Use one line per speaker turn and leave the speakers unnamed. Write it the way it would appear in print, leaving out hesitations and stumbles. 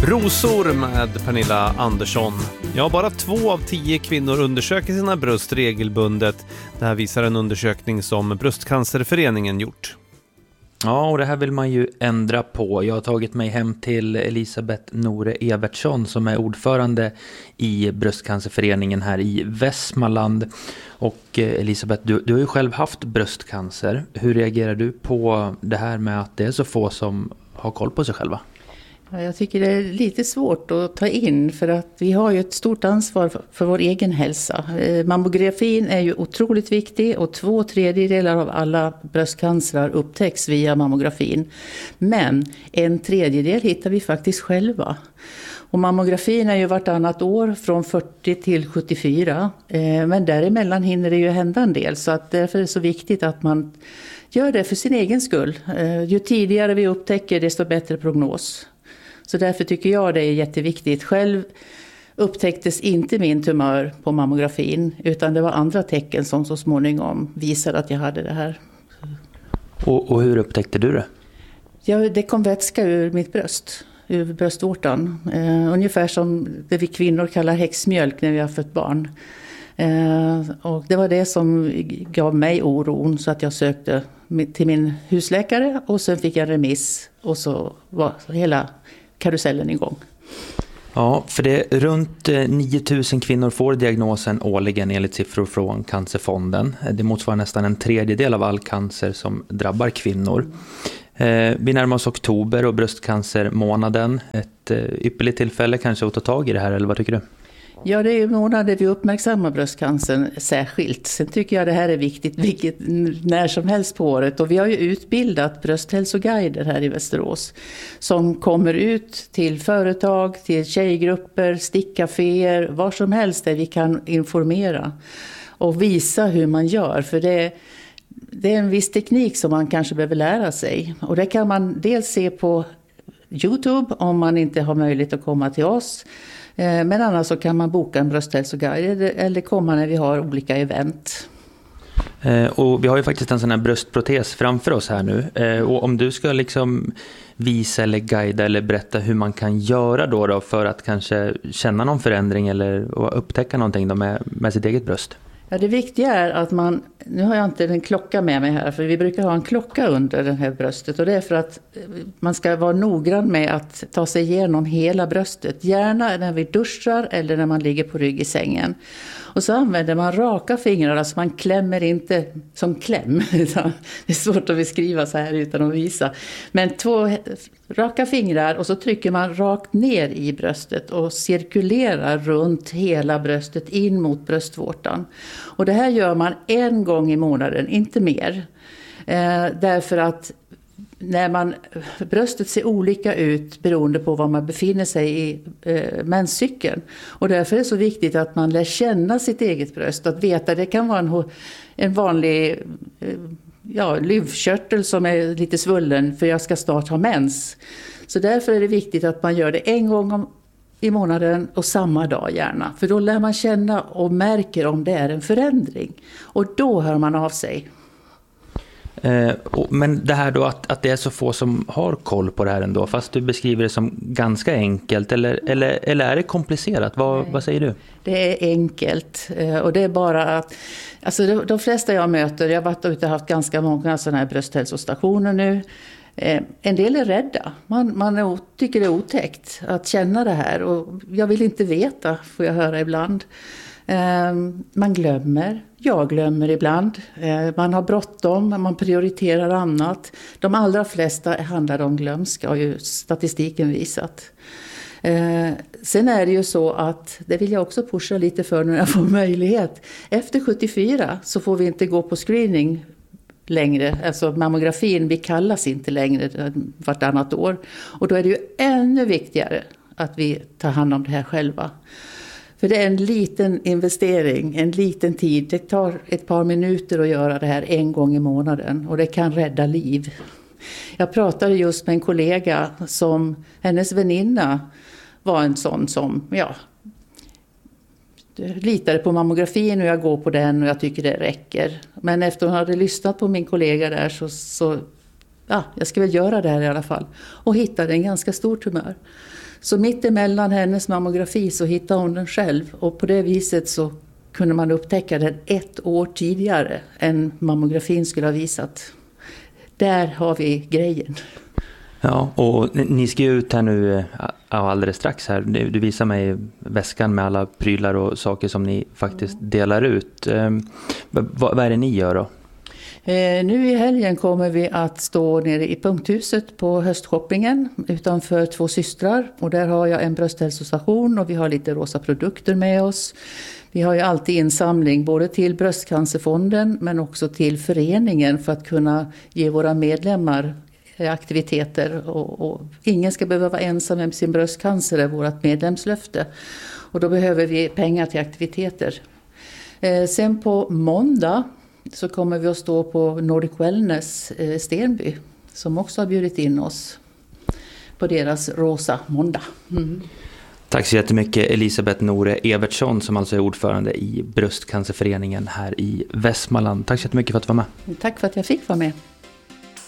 Rosor med Pernilla Andersson. Ja, bara 2 av 10 kvinnor undersöker sina bröst regelbundet. Det här visar en undersökning som Bröstcancerföreningen gjort.
Ja, och det här vill man ju ändra på. Jag har tagit mig hem till Elisabeth Nore Evertsson som är ordförande i Bröstcancerföreningen här i Västmanland. Och Elisabeth, du har ju själv haft bröstcancer. Hur reagerar du på det här med att det är så få som har koll på sig själva?
Ja, jag tycker det är lite svårt att ta in för att vi har ju ett stort ansvar för vår egen hälsa. Mammografin är ju otroligt viktig och 2/3 av alla bröstcancer upptäcks via mammografin. Men 1/3 hittar vi faktiskt själva. Och mammografin är ju vartannat år från 40 till 74. Men däremellan hinner det ju hända en del, så att därför är det så viktigt att man gör det för sin egen skull. Ju tidigare vi upptäcker desto bättre prognos. Så därför tycker jag det är jätteviktigt. Själv upptäcktes inte min tumör på mammografin, utan det var andra tecken som så småningom visade att jag hade det här.
Och hur upptäckte du det?
Ja, det kom vätska ur mitt bröst, ur bröstvårtan. Ungefär som det vi kvinnor kallar häxmjölk när vi har fött barn. Och det var det som gav mig oron, så att jag sökte till min husläkare och sen fick jag remiss och så var hela karusellen igång.
Ja, för det är runt 9000 kvinnor får diagnosen årligen enligt siffror från Cancerfonden. Det motsvarar nästan 1/3 av all cancer som drabbar kvinnor. Vi närmar oss oktober och bröstcancermånaden. Ett ypperligt tillfälle kanske att ta tag i det här, eller vad tycker du?
Ja, det är ju månader vi uppmärksammar bröstcancern särskilt. Sen tycker jag det här är viktigt när som helst på året. Och vi har ju utbildat brösthälsoguider här i Västerås som kommer ut till företag, till tjejgrupper, stickcaféer, var som helst där vi kan informera och visa hur man gör. För det är en viss teknik som man kanske behöver lära sig. Och det kan man dels se på YouTube om man inte har möjlighet att komma till oss. Men annars så kan man boka en brösthälsoguide eller komma när vi har olika event.
Och vi har ju faktiskt en sån här bröstprotes framför oss här nu. Och om du ska liksom visa eller guida eller berätta hur man kan göra då för att kanske känna någon förändring eller upptäcka någonting då med sitt eget bröst.
Ja, det viktiga är att nu har jag inte en klocka med mig här, för vi brukar ha en klocka under det här bröstet, och det är för att man ska vara noggrann med att ta sig igenom hela bröstet, gärna när vi duschar eller när man ligger på rygg i sängen. Och så använder man raka fingrar, alltså man klämmer inte som kläm. Det är svårt att beskriva så här utan att visa. Men 2 raka fingrar och så trycker man rakt ner i bröstet och cirkulerar runt hela bröstet in mot bröstvårtan. Och det här gör man 1 gång i månaden, inte mer. Därför att bröstet ser olika ut beroende på var man befinner sig i menscykeln. Och därför är det så viktigt att man lär känna sitt eget bröst. Att veta, det kan vara en vanlig lymfkörtel som är lite svullen för jag ska snart ha mens. Så därför är det viktigt att man gör det 1 gång i månaden och samma dag gärna. För då lär man känna och märker om det är en förändring. Och då hör man av sig.
Men det här då att det är så få som har koll på det här ändå, fast du beskriver det som ganska enkelt, eller är det komplicerat? Vad säger du?
Det är enkelt, och det är bara att alltså de flesta jag möter, jag har varit ute och haft ganska många sådana här brösthälsostationer nu. En del är rädda. Man tycker det är otäckt att känna det här, och jag vill inte veta, får jag höra ibland. Man glömmer. Jag glömmer ibland. Man har bråttom, man prioriterar annat. De allra flesta handlar om glömska, har ju statistiken visat. Sen är det ju så att, det vill jag också pusha lite för när jag får möjlighet. Efter 74 så får vi inte gå på screening längre. Alltså mammografin, vi kallas inte längre vartannat år. Och då är det ju ännu viktigare att vi tar hand om det här själva. För det är en liten investering, en liten tid. Det tar ett par minuter att göra det här 1 gång i månaden. Och det kan rädda liv. Jag pratade just med en kollega som, hennes väninna var en sån som, litade på mammografin och jag går på den och jag tycker det räcker. Men efter hon hade lyssnat på min kollega där så jag ska väl göra det här i alla fall. Och hittade en ganska stor tumör. Så mitt emellan hennes mammografi så hittade hon den själv. Och på det viset så kunde man upptäcka den 1 år tidigare än mammografin skulle ha visat. Där har vi grejen.
Ja, och ni ska ut här nu alldeles strax här. Du visar mig väskan med alla prylar och saker som ni faktiskt delar ut. Vad är det ni gör då?
Nu i helgen kommer vi att stå nere i Punkthuset på höstshoppingen utanför 2 systrar. Och där har jag en brösthälsostation och vi har lite rosa produkter med oss. Vi har ju alltid insamling både till Bröstcancerfonden men också till föreningen för att kunna ge våra medlemmar aktiviteter. Och ingen ska behöva vara ensam med sin bröstcancer är vårt medlemslöfte. Och då behöver vi pengar till aktiviteter. Sen på måndag så kommer vi att stå på Nordic Wellness Stenby som också har bjudit in oss på deras rosa måndag. Mm.
Tack så jättemycket Elisabeth Nore Evertsson som alltså är ordförande i Bröstcancerföreningen här i Västmanland. Tack så jättemycket för att du var med.
Tack för att jag fick vara med.